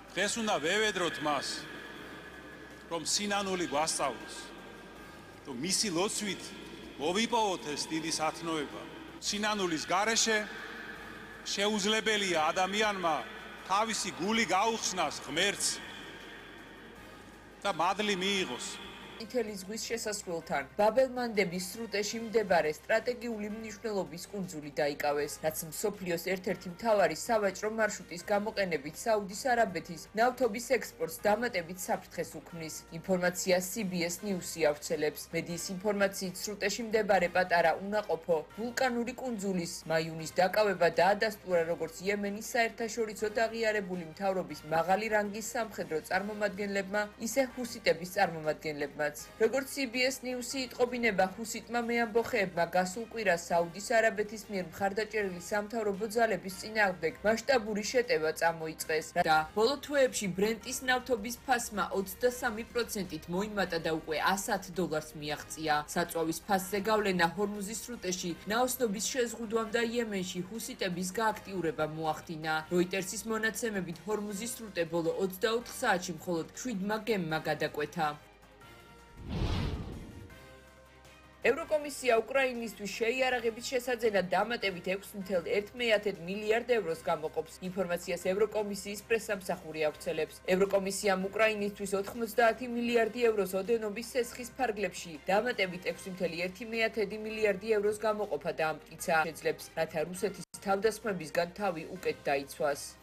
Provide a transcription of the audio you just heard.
დღეს უნდა ვევედროთ მას, რომ სინანული გვასწავლოს, რომ მისი ლოცვით მოვიპოვოთ ეს დიდი სათნოება. სინანულის გარეშე შეუძლებელია ადამიანმა თავისი გული გაუხსნას ღმერთს და მადლი მიიღოს. წითელი ზღვის შესასვლელთან ბაბელმანდების სრუტეში მდებარე სტრატეგიული მნიშვნელობის კუნძული დაიკავეს, რაც მსოფლიოს ერთ-ერთი მთავარი სავაჭრო მარშრუტის გამოყენებით საუდის არაბეთის ნავთობის ექსპორტს დამატებით საფრთხეს უქმნის. ინფორმაციას CBS News-ი ავრცელებს. მედიის ინფორმაციით სრუტეში მდებარე პატარა უნაყოფო ვულკანური კუნძულის მაიუნის დაკავება დაადასტურა როგორც იემენის საერთაშორისო აღიარებული მთავრობის მაღალი რანგის სამხედრო წარმომადგენლებმა, ისე ჰუსიტების წარმომადგენლებმა. როგორც CBS News-ი იტყობინება, ჰუსიტმა მეამბოხეებმა გასულ კვირას საუდის არაბეთის მიერ მხარდაჭერილი სამთავრობო ძალების წინააღმდეგ მასშტაბური შეტევა წამოიწყეს და ბოლო თვეებში ბრენტის ნავთობის ფასმა 23%-ით მოიმატა და უკვე $110 მიაღწია. საწვავის ფასზე გავლენა ჰორმუზის სრუტეში ნაოსნობის შეზღუდვამ და იემენში ჰუსიტების გააქტიურება მოახდინა. როიტერსის მონაცემებით ჰორმუზის სრუტე ბოლო 24 საათში მხოლოდ 7 გემმა გადაკვეთა. ევროკომისია უკრაინისთვის შეიარაღების შესაძენად დამატებით 6.1 მილიარდ ევროს გამოყოფს. ინფორმაციას ევროკომისიის პრესსამსახური ავრცელებს. ევროკომისიამ უკრაინისთვის 90 მილიარდი ევროს ოდენობის სესხის ფარგლებში დამატებით 6.1 მილიარდი ევროს გამოყოფა დაამტკიცა. შეძლებს, რათა რუსეთის თავდასხმებისგან თავი უკეთ დაიცვას.